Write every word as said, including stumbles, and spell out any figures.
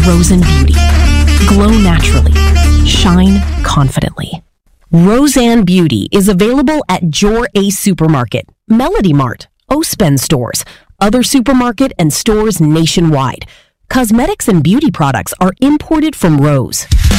Roseanne Beauty. Glow naturally. Shine confidently. Roseanne Beauty is available at Jor Ace Supermarket, Melody Mart, Ospen stores, other supermarket and stores nationwide. Cosmetics and beauty products are imported from Rose.